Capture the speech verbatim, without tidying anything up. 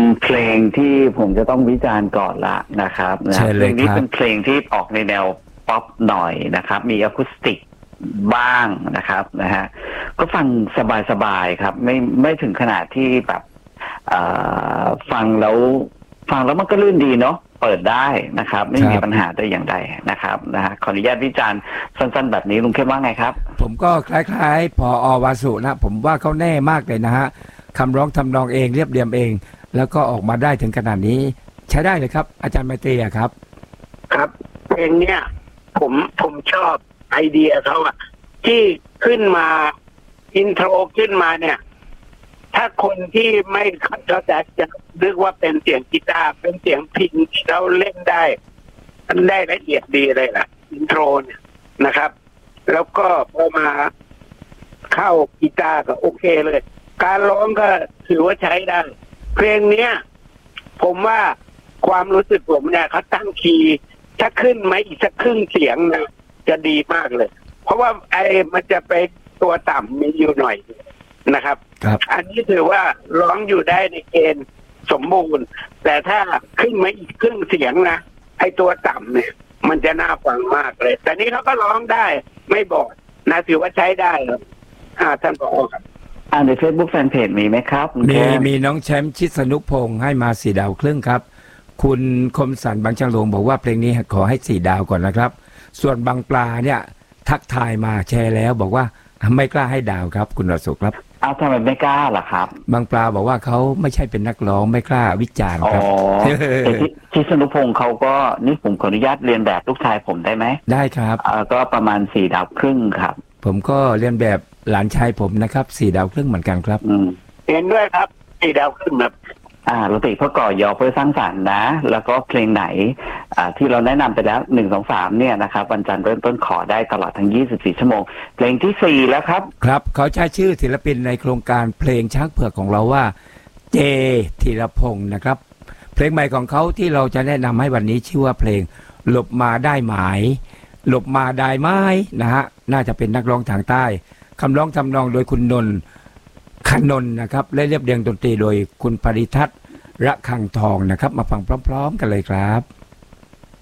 เพลงที่ผมจะต้องวิจารณ์ก่อนละนะครับนะเพลงนี้เป็นเพลงที่ออกในแนวป๊อปหน่อยนะครับมีอะคูสติกบ้างนะครับนะฮะก็ฟังสบายๆครับไม่ไม่ถึงขนาดที่แบบฟังแล้วฟังแล้วมันก็ลื่นดีเนาะเปิดได้นะครับไม่มีปัญหาแต่อย่างใดนะครับนะฮะขออนุญาตวิจารณ์สั้นๆแบบนี้ลุงเข้มว่าไงครับผมก็คล้ายๆพออวาสุนะผมว่าเขาแน่มากเลยนะฮะคำร้องทำนองเองเรียบเรียงเองแล้วก็ออกมาได้ถึงขนาดนี้ใช้ได้เลยครับอาจารย์ไมตรีครับครับเพลงเนี้ยผมผมชอบไอเดียเขาอะที่ขึ้นมาอินโทรขึ้นมาเนี่ยถ้าคนที่ไม่เข้าใจจะนึกว่าเป็นเสียงกีตาร์เป็นเสียงพิณที่เขาเล่นได้มันได้ละเอียดดีเลยล่ะอินโทรเนี่ยนะครับ แล้วก็พอมาเข้ากีตาร์ก็โอเคเลยการร้องก็ถือว่าใช้ได้เพลงเนี้ยผมว่าความรู้สึกผมเนี่ยเขาตั้งคีย์ถ้าขึ้นไหมอีกสักครึ่งเสียงนะจะดีมากเลยเพราะว่าไอ้มันจะไปตัวต่ำมีอยู่หน่อยนะครับอันนี้ถือว่าร้องอยู่ได้ในเกณฑ์สมบูรณ์แต่ถ้าขึ้นมาอีกครึ่งเสียงนะไอ้ตัวต่ำเนี่ยมันจะน่าฟังมากเลยแต่นี้เขาก็ร้องได้ไม่บอดนะถือว่าใช้ได้ครับอ่าท่านผอครับอ่าใน Facebook Fanpage มีไหมครับมีมีน้องแชมป์ชิดสนุพงษ์ให้มาสี่ดาวครึ่งครับคุณคมสันบางช่างหลวงบอกว่าเพลงนี้ขอให้สี่ดาวก่อนนะครับส่วนบางปลาเนี่ยทักทายมาแชร์แล้วบอกว่าไม่กล้าให้ดาวครับคุณรสุครับอ้าวทำไมไม่กล้าล่ะครับบางปลาบอกว่าเขาไม่ใช่เป็นนักร้องไม่กล้าวิจารณ์ครับอ๋อแต่ชิสนุพงษ์เขาก็นี่ผมขออนุญาตเรียนแบบลูกชายผมได้ไหมได้ครับอ่าก็ประมาณสี่ดาวครึ่งครับผมก็เรียนแบบหลานชายผมนะครับสี่ดาวครึ่งเหมือนกันครับอืมเห็นด้วยครับสี่ดาวครึ่งครับอ่าปกติเพื่อก่อยอเพื่อสร้างสรรค์นะแล้วก็เพลงไหนอ่าที่เราแนะนำไปแล้วหนึ่งสองสามเนี่ยนะครับวันจันทร์เริ่มต้นขอได้ตลอดทั้งยี่สิบสี่ชั่วโมงเพลงที่สี่แล้วครับครับเขาใช้ชื่อศิลปินในโครงการเพลงช้างเผือกของเราว่าเจธีรพงศ์นะครับเพลงใหม่ของเขาที่เราจะแนะนำให้วันนี้ชื่อว่าเพลงหลบมาได้ไหมหลบมาได้ไหมนะฮะน่าจะเป็นนักร้องทางใต้คำร้องทำนองโดยคุณนนท์ขนนท์นะครับและเรียบเรียงดนตรีโดยคุณปริทัศน์ระฆังทองนะครับมาฟังพร้อมๆกันเลยครับ